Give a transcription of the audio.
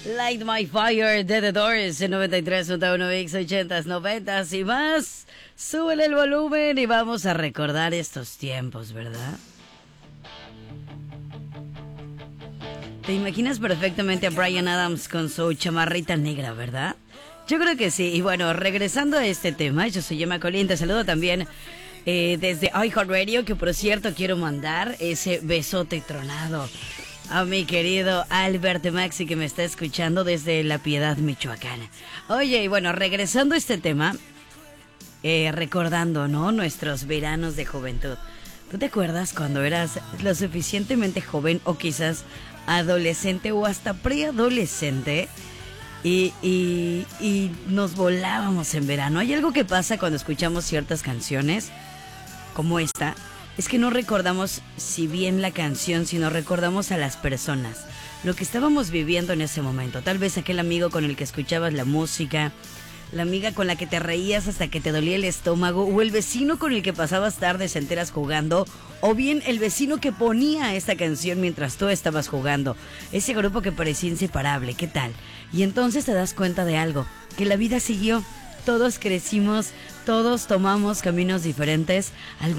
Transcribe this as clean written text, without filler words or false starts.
Light My Fire de The Doors en 93.1 X 80s, 90s y más. Súbele el volumen y vamos a recordar estos tiempos, ¿verdad? Te imaginas perfectamente a Bryan Adams con su chamarrita negra, ¿verdad? Yo creo que sí. Y bueno, regresando a este tema, yo soy Gemma Colín, te saludo también desde iHeartRadio, que por cierto quiero mandar ese besote tronado a mi querido Albert Maxi, que me está escuchando desde La Piedad, Michoacán. Oye, y bueno, regresando a este tema, recordando, ¿no?, nuestros veranos de juventud. ¿Tú te acuerdas cuando eras lo suficientemente joven o quizás adolescente o hasta preadolescente y nos volábamos en verano? Hay algo que pasa cuando escuchamos ciertas canciones como esta, es que no recordamos si bien la canción, sino recordamos a las personas, lo que estábamos viviendo en ese momento. Tal vez aquel amigo con el que escuchabas la música, la amiga con la que te reías hasta que te dolía el estómago, o el vecino con el que pasabas tardes enteras jugando, o bien el vecino que ponía esta canción mientras tú estabas jugando. Ese grupo que parecía inseparable, ¿qué tal? Y entonces te das cuenta de algo, que la vida siguió, todos crecimos, todos tomamos caminos diferentes.